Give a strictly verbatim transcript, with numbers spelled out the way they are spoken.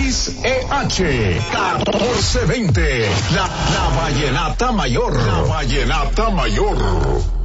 X E H catorce veinte. La, la Vallenata Mayor. La Vallenata Mayor.